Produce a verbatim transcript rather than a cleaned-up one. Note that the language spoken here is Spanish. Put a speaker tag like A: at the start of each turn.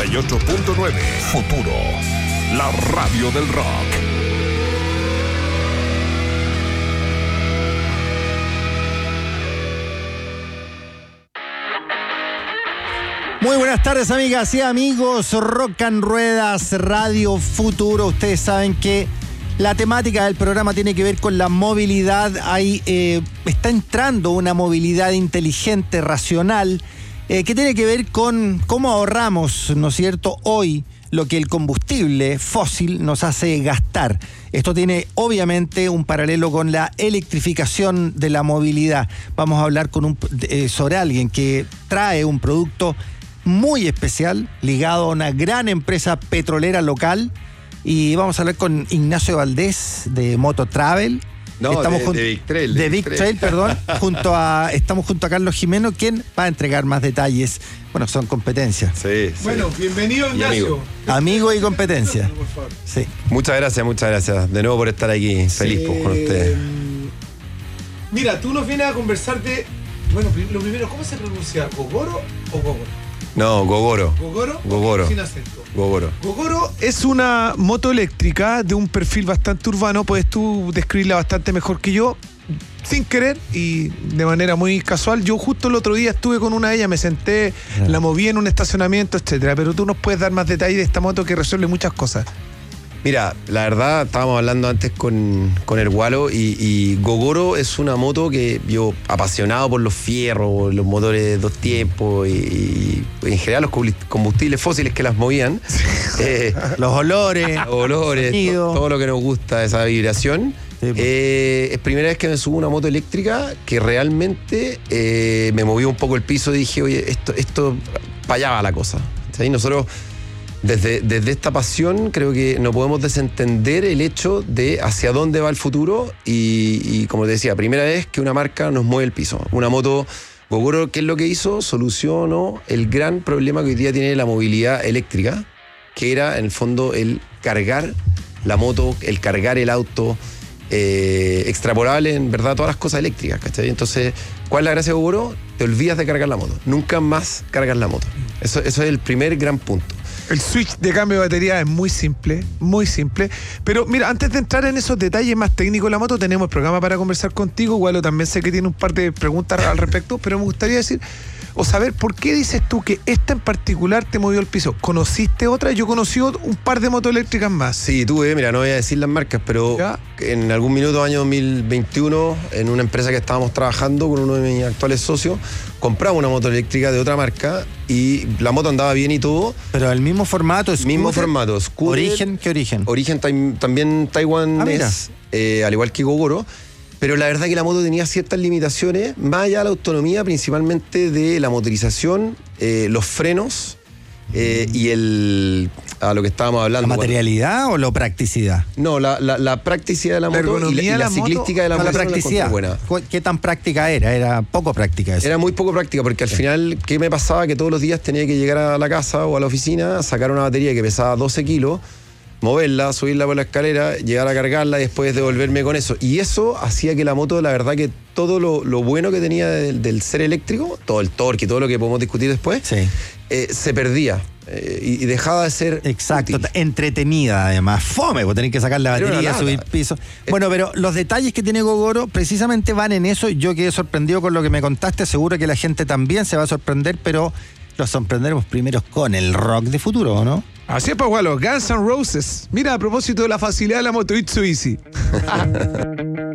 A: y ocho punto nueve. Futuro, la radio del rock.
B: Muy buenas tardes, amigas y amigos. Rock and Ruedas, Radio Futuro. Ustedes saben que la temática del programa tiene que ver con la movilidad. Ahí eh, está entrando una movilidad inteligente, racional, eh, que tiene que ver con cómo ahorramos, ¿no es cierto?, hoy lo que el combustible fósil nos hace gastar. Esto tiene obviamente un paralelo con la electrificación de la movilidad. Vamos a hablar con un, eh, sobre alguien que trae un producto muy especial, ligado a una gran empresa petrolera local. Y vamos a hablar con Ignacio Valdés de Moto Travel.
C: No,
B: estamos
C: de,
B: junto,
C: de Big Trail.
B: De, de Big Trail, Trail perdón. junto a, estamos junto a Carlos Jimeno, quien va a entregar más detalles. Bueno, son competencias.
C: Sí, sí.
D: Bueno, bienvenido, Ignacio.
C: Y amigo.
B: Amigo y competencia. Sí.
C: Muchas gracias, muchas gracias. De nuevo por estar aquí. Feliz
D: Sí.
C: pues, con ustedes.
D: Mira, tú nos vienes a conversar de... Bueno, lo primero, ¿cómo se pronuncia? ¿Gogoro o Gogoro?
C: No, Gogoro.
D: ¿Gogoro?
C: Gogoro.
D: Sin acento.
C: Gogoro.
D: Gogoro es una moto eléctrica de un perfil bastante urbano. Puedes tú describirla bastante mejor que yo, sin querer y de manera muy casual. Yo justo el otro día estuve con una de ellas, me senté, yeah. la moví en un estacionamiento, etcétera. Pero tú nos puedes dar más detalles de esta moto que resuelve muchas cosas.
C: Mira, la verdad, estábamos hablando antes con, con el Gualo y, y Gogoro es una moto que yo, apasionado por los fierros, los motores dos tiempos y, y en general los combustibles fósiles que las movían. eh,
B: los olores.
C: Los olores, to, todo lo que nos gusta, esa vibración. Sí, pues. eh, es primera vez que me subo a una moto eléctrica que realmente eh, me movió un poco el piso y dije, oye, esto, esto para allá va la cosa. ¿Sí? Nosotros... Desde, desde esta pasión creo que no podemos desentender el hecho de hacia dónde va el futuro y, y como te decía, primera vez que una marca nos mueve el piso. Una moto Gogoro, ¿qué es lo que hizo? Solucionó el gran problema que hoy día tiene la movilidad eléctrica, que era en el fondo el cargar la moto, el cargar el auto, eh, extrapolable en verdad a todas las cosas eléctricas, ¿cachai? Entonces, ¿cuál es la gracia de Gogoro? Te olvidas de cargar la moto, nunca más cargas la moto. Eso, eso es el primer gran punto.
D: El switch de cambio de batería es muy simple, muy simple. Pero mira, antes de entrar en esos detalles más técnicos de la moto, tenemos programa para conversar contigo. Gualo también sé que tiene un par de preguntas al respecto, pero me gustaría decir o saber por qué dices tú que esta en particular te movió el piso. ¿Conociste otra? Yo conocí un par de motos eléctricas más.
C: Sí, tuve, mira, no voy a decir las marcas, pero ¿ya? En algún minuto, año dos mil veintiuno, en una empresa que estábamos trabajando con uno de mis actuales socios, compramos una moto eléctrica de otra marca y la moto andaba bien y todo.
B: Pero el mismo formato, scooter,
C: mismo formato, scooter,
B: ¿origen? ¿Qué origen?
C: Origen tam, también taiwanés,
B: ah,
C: eh, al igual que Gogoro. Pero la verdad que la moto tenía ciertas limitaciones, más allá de la autonomía, principalmente de la motorización, eh, los frenos eh, y el a lo que estábamos hablando.
B: ¿La materialidad cuando, o la practicidad?
C: No, la, la, la practicidad de la, la moto y la, y la, la ciclística de la
B: no,
C: moto.
B: La practicidad.
C: Buena.
B: ¿Qué tan práctica era? Era poco práctica eso.
C: Era muy poco práctica porque al sí. final, ¿qué me pasaba? Que todos los días tenía que llegar a la casa o a la oficina, sacar una batería que pesaba doce kilos, moverla, subirla por la escalera, llegar a cargarla y después devolverme con eso. Y eso hacía que la moto, la verdad que todo lo, lo bueno que tenía del, del ser eléctrico, todo el torque y todo lo que podemos discutir después,
B: sí.
C: eh, se perdía eh, y, y dejaba de ser
B: exacto,
C: útil.
B: Entretenida además, fome, vos tenés que sacar la batería, subir piso. Bueno, pero los detalles que tiene Gogoro precisamente van en eso. Yo quedé sorprendido con lo que me contaste, seguro que la gente también se va a sorprender, pero los sorprenderemos primero con el rock de futuro, ¿no?
D: Así es, Pagualo, Guns N' Roses. Mira, a propósito de la facilidad de la moto, It's So Easy.